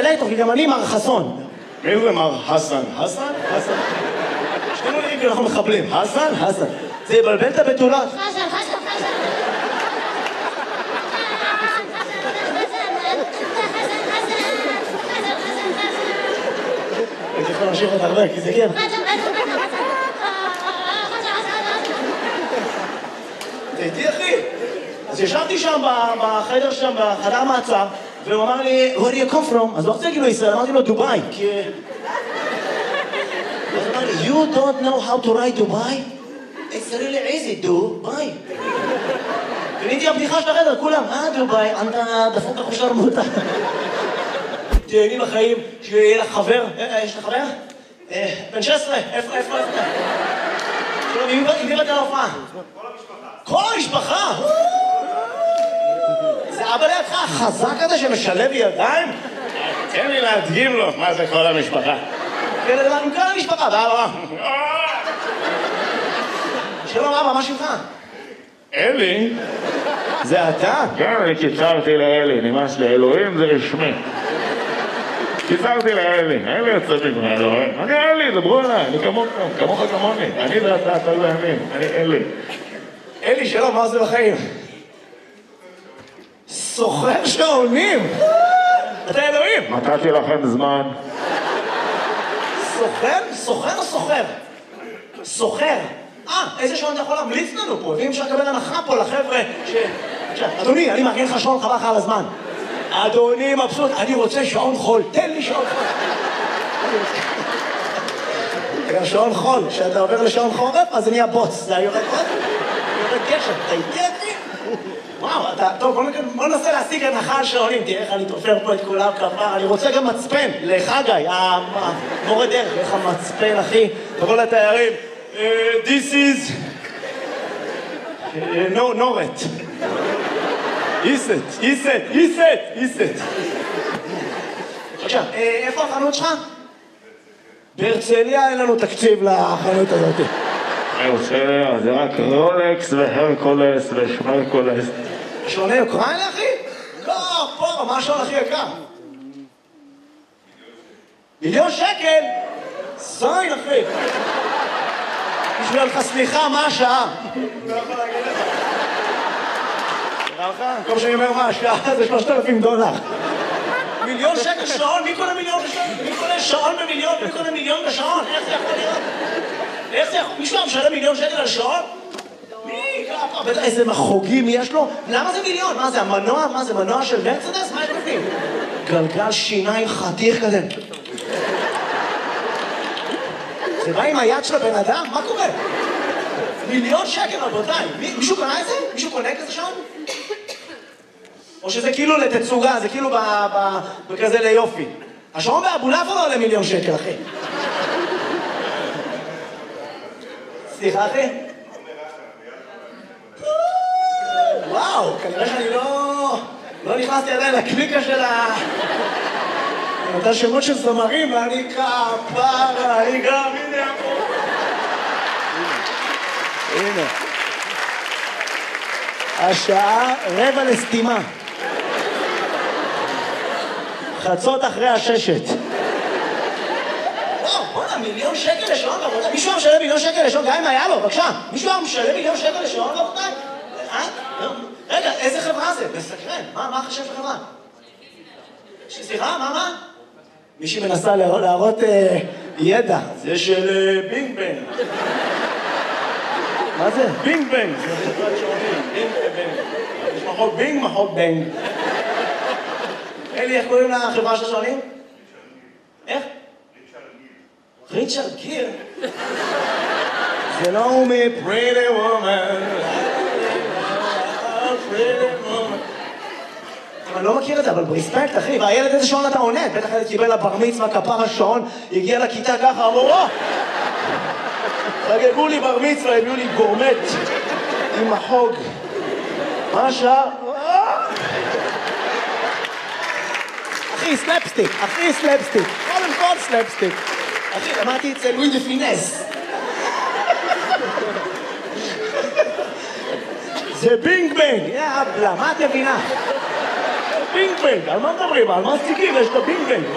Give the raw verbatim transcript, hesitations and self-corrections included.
תעלה איתו, כי גם אני מר חסון. מי זה מר חסן? חסן? חסן. שתינו נראים כי אנחנו מחבלים. חסן? חסן. זה יבלבל את הבתולות. חסן, חסן, חסן. הייתי יכול להמשיך עוד הרבה, כי זה כן. תהייתי אחי. אז ישבתי שם בחדר שם, בחדר מעצר, והוא אמר לי, where do you come from? אז לא רוצה להגיד לו ישראל, אמרתי לו דובאי, כי... אז הוא אמר לי, you don't know how to ride Dubai? It's really easy, דובאי. קניתי הבדיחה של החדר, כולם, אה דובאי, אתה דפוק החושר מותה. תהייני בחיים, שיהיה לך חבר, יש לך חבר? בן שש עשרה, איפה, איפה, איפה? עם מי באת להופעה? כל המשפחה. זה אבא לידך החזק הזה שמשלב ידיים? תן לי להדגים לו מה זה כל המשפחה. כן, אני עם כל המשפחה, באבא. שלום אבא, מה שמך? אלי? זה אתה? כן, אני קיצרתי לאלי, נמאס לאלוהים זה רשמי. קיצרתי לאלי, אלי יוצא מגמר אלוהים. אני אלי, דברו אליי, אני כמוך כמוני. אני ואתה, אתה ואמין, אני אלי. אלי, שלום, מה זה בחיים? סוחר שעונים! אתה אלוהים! נתתי לכם זמן. סוחר? סוחר או סוחר? סוחר. אה, איזה שעון אתה יכול להמליץ לנו פה? ואם אפשר לקבל הנחה פה לחבר'ה ש... אדוני, אני מארגן לך שעון חבל לך על הזמן. אדוני מבסוט, אני רוצה שעון חול, תן לי שעון חול. גם שעון חול, כשאתה עובר לשעון חורף, אז זה נהיה בוץ, זה יורד עוד, יורד גשם, אתה איתי אחי? וואו, אתה, טוב, בוא ננסה להשיג הנחה על שעונים, תראה איך אני תופר פה את כולם כבר, אני רוצה גם מצפן, לחגי, המורה דרך, איך המצפן אחי, תבוא לתיירים, this is, נורת. איסט, איסט, איסט, איסט. עכשיו, איפה החנות שלך? בהרצליה אין לנו תקציב לחנות הזאת. בהרצליה זה רק רולקס והרקולס ושמרקולס. שעוני אוקראינה, אחי? לא, פה, מה השעון הכי יקר? מיליון שקל? זין, אחי. בשביל לך סליחה, מה השעה? לא יכול להגיד לך. נראה לך? כל שאני אומר מה השעה זה שלושת אלפים דולר. מיליון שקל שעון? מי קונה מיליון בשעון? מי קונה שעון במיליון? מי קונה מיליון בשעון? איך זה יכול להיות? איך זה יכול? מישהו משלם מיליון שקל על שעון? מי? בטח איזה מחוגים יש לו? למה זה מיליון? מה זה, המנוע? מה זה, מנוע של מרצדס? מה יש בפנים? גלגל שיניים חתיך כזה. זה בא עם היד של הבן אדם? מה קורה? מיליון שקל, רבותיי. מישהו קנה את זה? מישהו קונה כזה שעון? או שזה כאילו לתצוגה, זה כאילו בכזה ליופי. השעון באבולעפיה לא עולה מיליון שקל, אחי. סליחה, אחי? וואו, כנראה שאני לא... לא נכנסתי עדיין לקליקה של ה... אותה שמות של זמרים, ואני כפרה, אני גם, הנה פה. הנה. השעה רבע לסתימה. חצות אחרי הששת. וואו, בוא'נה, מיליון שקל לשעון, רבותיי. מישהו משלם מיליון שקל לשעון, גם אם היה לו, בבקשה. מישהו משלם מיליון שקל לשעון, רבותיי? אה? רגע, איזה חברה זה? מסקרן. מה, מה חשב חברה? סליחה, מה, מה? מישהי מנסה להראות ידע. זה של בינג בנג. מה זה? בינג בנג. זה חברת שעונים. בינג בנג. יש מחוק בינג, מחוק בנג. אלי, איך קוראים לחברה של השעונים? איך? ריצ'רד גיר. זה לא הוא מפריטי וומן. אני לא מכיר את זה, אבל ברספקט, אחי, והילד איזה שעון אתה עונה? בטח ילד קיבל לבר מצווה, כפר השעון, הגיע לכיתה ככה, אמרו, או! חגגו לי בר מצווה, הביאו לי גורמט עם החוג. מה השעה? אחי, סלפסטיק, אחי, סלפסטיק. קודם כל סלפסטיק. אחי, למדתי אצל לואי דה פינס. זה בינג בנג, יאבלה, מה את מבינה? בינג בנג, על מה מדברים? על מה סטיקים? יש את הבינג בנג.